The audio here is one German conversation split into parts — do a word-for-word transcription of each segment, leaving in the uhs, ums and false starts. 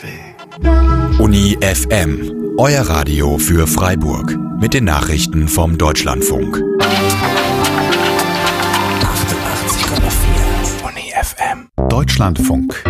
Uni F M, euer Radio für Freiburg. Mit den Nachrichten vom Deutschlandfunk. achtundachtzig Komma vier Uni F M. Deutschlandfunk.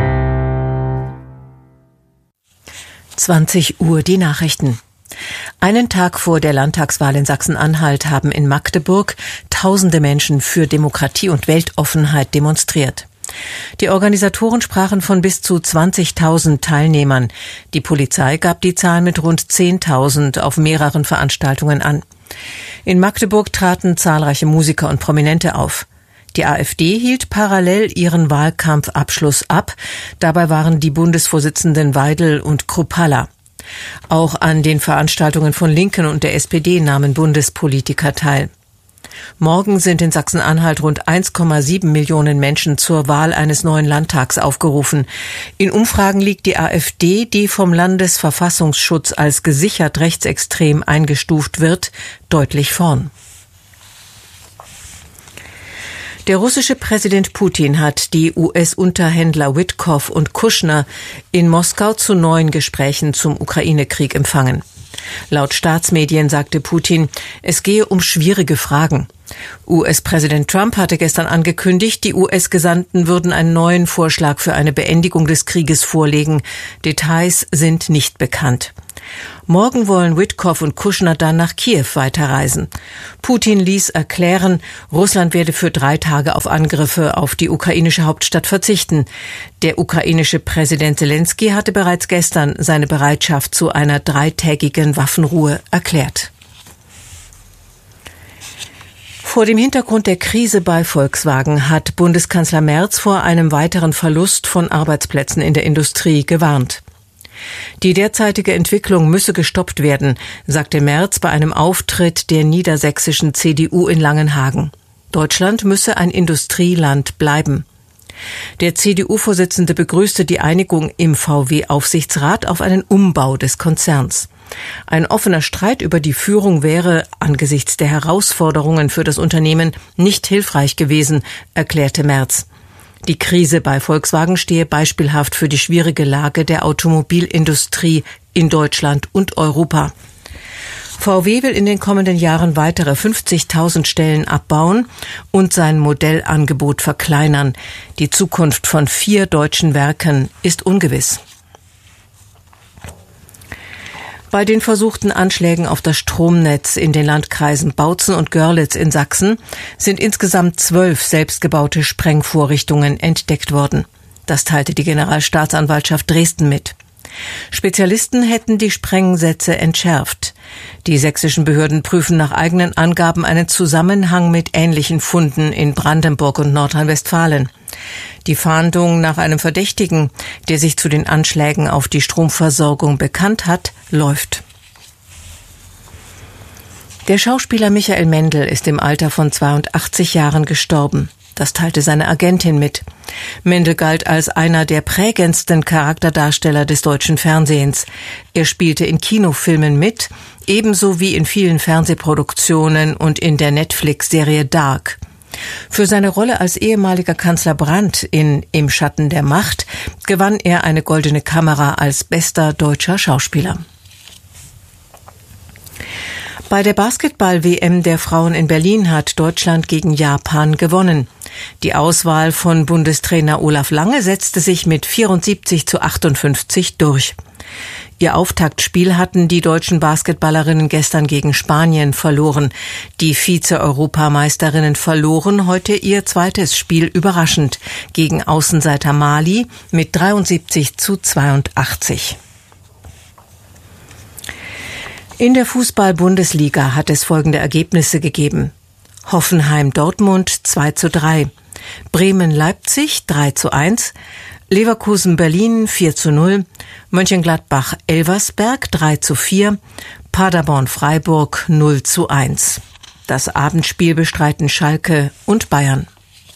zwanzig Uhr die Nachrichten. Einen Tag vor der Landtagswahl in Sachsen-Anhalt haben in Magdeburg tausende Menschen für Demokratie und Weltoffenheit demonstriert. Die Organisatoren sprachen von bis zu zwanzigtausend Teilnehmern. Die Polizei gab die Zahl mit rund zehntausend auf mehreren Veranstaltungen an. In Magdeburg traten zahlreiche Musiker und Prominente auf. Die AfD hielt parallel ihren Wahlkampfabschluss ab. Dabei waren die Bundesvorsitzenden Weidel und Kruppalla. Auch an den Veranstaltungen von Linken und der S P D nahmen Bundespolitiker teil. Morgen sind in Sachsen-Anhalt rund eins Komma sieben Millionen Menschen zur Wahl eines neuen Landtags aufgerufen. In Umfragen liegt die AfD, die vom Landesverfassungsschutz als gesichert rechtsextrem eingestuft wird, deutlich vorn. Der russische Präsident Putin hat die U S-Unterhändler Witkoff und Kushner in Moskau zu neuen Gesprächen zum Ukraine-Krieg empfangen. Laut Staatsmedien sagte Putin, es gehe um schwierige Fragen. U S-Präsident Trump hatte gestern angekündigt, die U S-Gesandten würden einen neuen Vorschlag für eine Beendigung des Krieges vorlegen. Details sind nicht bekannt. Morgen wollen Witkoff und Kushner dann nach Kiew weiterreisen. Putin ließ erklären, Russland werde für drei Tage auf Angriffe auf die ukrainische Hauptstadt verzichten. Der ukrainische Präsident Selenskyj hatte bereits gestern seine Bereitschaft zu einer dreitägigen Waffenruhe erklärt. Vor dem Hintergrund der Krise bei Volkswagen hat Bundeskanzler Merz vor einem weiteren Verlust von Arbeitsplätzen in der Industrie gewarnt. Die derzeitige Entwicklung müsse gestoppt werden, sagte Merz bei einem Auftritt der niedersächsischen C D U in Langenhagen. Deutschland müsse ein Industrieland bleiben. Der C D U-Vorsitzende begrüßte die Einigung im V W-Aufsichtsrat auf einen Umbau des Konzerns. Ein offener Streit über die Führung wäre angesichts der Herausforderungen für das Unternehmen nicht hilfreich gewesen, erklärte Merz. Die Krise bei Volkswagen stehe beispielhaft für die schwierige Lage der Automobilindustrie in Deutschland und Europa. V W will in den kommenden Jahren weitere fünfzigtausend Stellen abbauen und sein Modellangebot verkleinern. Die Zukunft von vier deutschen Werken ist ungewiss. Bei den versuchten Anschlägen auf das Stromnetz in den Landkreisen Bautzen und Görlitz in Sachsen sind insgesamt zwölf selbstgebaute Sprengvorrichtungen entdeckt worden. Das teilte die Generalstaatsanwaltschaft Dresden mit. Spezialisten hätten die Sprengsätze entschärft. Die sächsischen Behörden prüfen nach eigenen Angaben einen Zusammenhang mit ähnlichen Funden in Brandenburg und Nordrhein-Westfalen. Die Fahndung nach einem Verdächtigen, der sich zu den Anschlägen auf die Stromversorgung bekannt hat, läuft. Der Schauspieler Michael Mendl ist im Alter von zweiundachtzig Jahren gestorben. Das teilte seine Agentin mit. Mendl galt als einer der prägendsten Charakterdarsteller des deutschen Fernsehens. Er spielte in Kinofilmen mit, ebenso wie in vielen Fernsehproduktionen und in der Netflix-Serie Dark. Für seine Rolle als ehemaliger Kanzler Brandt in Im Schatten der Macht gewann er eine Goldene Kamera als bester deutscher Schauspieler. Bei der Basketball-W M der Frauen in Berlin hat Deutschland gegen Japan gewonnen. Die Auswahl von Bundestrainer Olaf Lange setzte sich mit vierundsiebzig zu achtundfünfzig durch. Ihr Auftaktspiel hatten die deutschen Basketballerinnen gestern gegen Spanien verloren. Die Vize-Europameisterinnen verloren heute ihr zweites Spiel überraschend gegen Außenseiter Mali mit dreiundsiebzig zu zweiundachtzig. In der Fußball-Bundesliga hat es folgende Ergebnisse gegeben. Hoffenheim-Dortmund zwei zu drei, Bremen-Leipzig drei zu eins, Leverkusen-Berlin vier zu null, Mönchengladbach-Elversberg drei zu vier, Paderborn-Freiburg null zu eins. Das Abendspiel bestreiten Schalke und Bayern.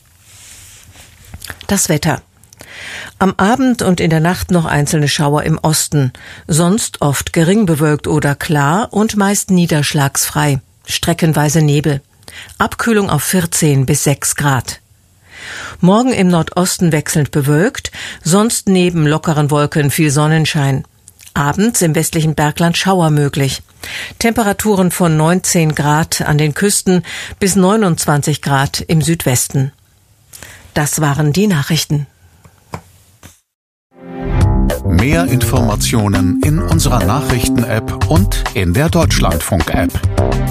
Das Wetter. Am Abend und in der Nacht noch einzelne Schauer im Osten, sonst oft gering bewölkt oder klar und meist niederschlagsfrei, streckenweise Nebel. Abkühlung auf vierzehn bis sechs Grad. Morgen im Nordosten wechselnd bewölkt, sonst neben lockeren Wolken viel Sonnenschein. Abends im westlichen Bergland Schauer möglich. Temperaturen von neunzehn Grad an den Küsten bis neunundzwanzig Grad im Südwesten. Das waren die Nachrichten. Mehr Informationen in unserer Nachrichten-App und in der Deutschlandfunk-App.